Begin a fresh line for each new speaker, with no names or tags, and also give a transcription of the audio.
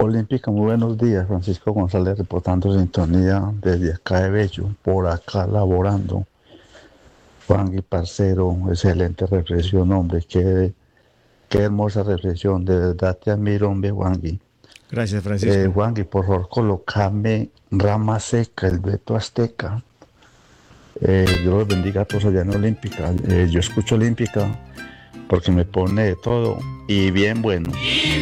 Olímpica, muy buenos días. Francisco González reportando sintonía desde acá de Bello, por acá laborando. Juan y parcero, excelente reflexión, hombre. Qué hermosa reflexión. De verdad te admiro, hombre, Juan.
Gracias, Francisco.
Juan, por favor, colocame Rama Seca, el Beto Azteca. Dios los bendiga a todos allá en Olímpica. Yo escucho Olímpica porque me pone de todo y bien bueno.